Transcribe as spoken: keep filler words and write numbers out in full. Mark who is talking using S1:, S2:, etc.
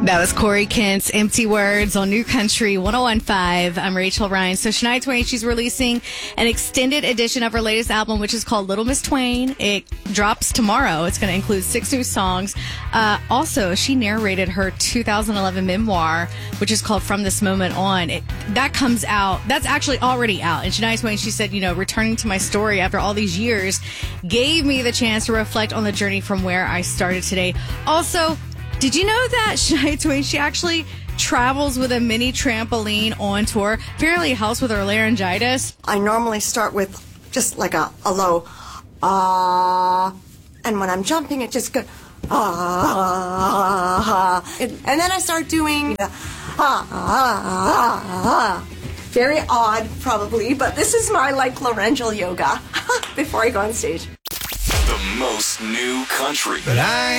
S1: That was Corey Kent's Empty Words on New Country one oh one point five. I'm Rachel Ryan. So Shania Twain, she's releasing an extended edition of her latest album, which is called Little Miss Twain. It drops tomorrow. It's going to include six new songs. Uh, also, she narrated her two thousand eleven memoir, which is called From This Moment On. It, that comes out. That's actually already out. And Shania Twain, she said, you know, returning to my story after all these years gave me the chance to reflect on the journey from where I started today. Also, did you know that Shania Twain, she actually travels with a mini trampoline on tour? Apparently it helps with her laryngitis.
S2: I normally start with just like a, a low, ah, and when I'm jumping, it just goes, ah, and, and then I start doing, ah, ah, ah. Very odd, probably, but this is my, like, laryngeal yoga before I go on stage.
S3: The most new country.
S4: But I